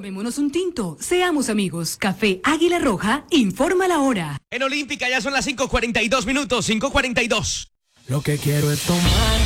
Tomémonos un tinto, seamos amigos. Café Águila Roja, informa la hora. En Olímpica ya son las 5:42 minutos, 5:42. Lo que quiero es tomar